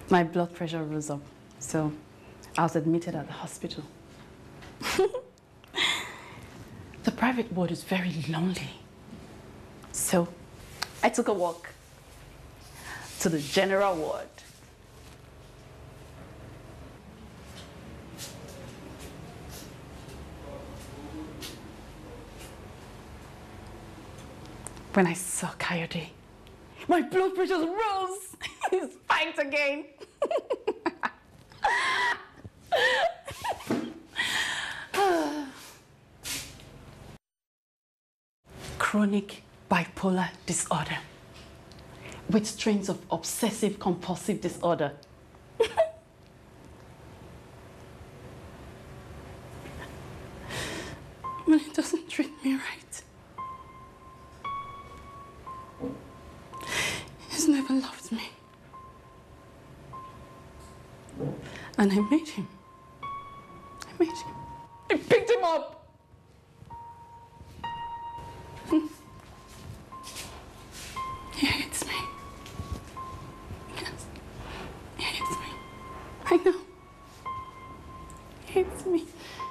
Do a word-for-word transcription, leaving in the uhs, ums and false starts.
My blood pressure rose up, so I was admitted at the hospital. The private ward is very lonely. So I took a walk to the general ward. When I saw Coyote, my blood pressure rose. It spiked again. Chronic bipolar disorder with strains of obsessive compulsive disorder. But it doesn't treat me right. He's never loved me. And I made him. I made him. I picked him up. He hates me. Yes. He hates me. I know. He hates me.